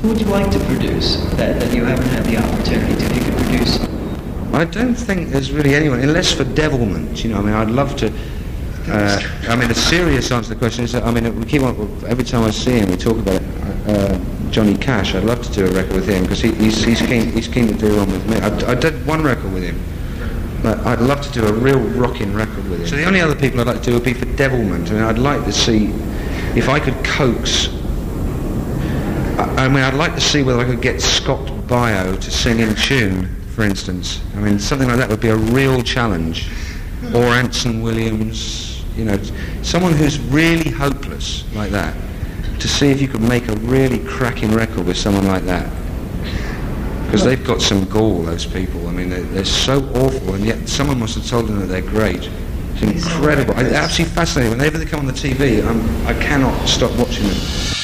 Who would you like to produce that you haven't had the opportunity to? If you could produce. I don't think there's really anyone, unless for devilment. You know, I mean, I'd love to. I mean, the serious answer to the question is that, I mean, we keep on, every time I see him, we talk about it. Johnny Cash. I'd love to do a record with him because he's keen to do one with me. I did one record with him, but I'd love to do a real rocking record with him. So the only other people I'd like to do would be for devilment. I mean, I'd like to see if I could coax. I mean, I'd like to see whether I could get Scott Baio to sing in tune, for instance. I mean, something like that would be a real challenge. Or Anson Williams, you know, someone who's really hopeless like that. To see if you could make a really cracking record with someone like that. Because they've got some gall, those people. I mean, they're so awful, and yet someone must have told them that they're great. It's incredible. It's absolutely fascinating. Whenever they come on the TV, I cannot stop watching them.